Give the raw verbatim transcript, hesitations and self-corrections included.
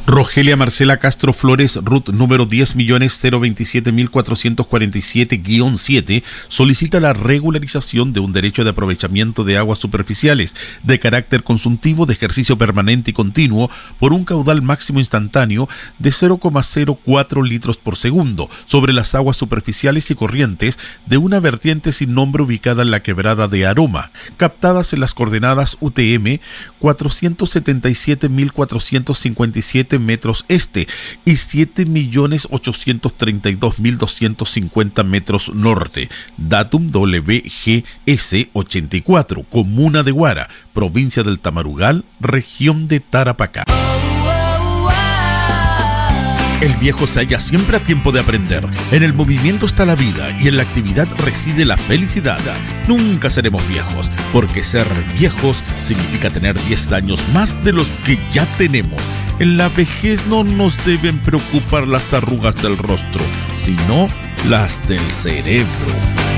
Rogelia Marcela Castro Flores, R U T número diez millones cero veintisiete mil cuatrocientos cuarenta y siete guión siete, solicita la regularización de un derecho de aprovechamiento de aguas superficiales de carácter consultivo de ejercicio permanente y continuo por un caudal máximo instantáneo de cero coma cero cuatro litros por segundo sobre las aguas superficiales y corrientes de una vertiente sin nombre ubicada en la quebrada de Aroma, captadas en las coordenadas U T M cuatrocientos setenta y siete mil cuatrocientos cincuenta y siete metros este y siete millones ochocientos treinta y dos mil doscientos cincuenta metros norte. Datum W G S ochenta y cuatro, Comuna de Huara, provincia del Tamarugal, región de Tarapacá. El viejo se halla siempre a tiempo de aprender. En el movimiento está la vida y en la actividad reside la felicidad. Nunca seremos viejos, porque ser viejos significa tener diez años más de los que ya tenemos. En la vejez no nos deben preocupar las arrugas del rostro, sino las del cerebro.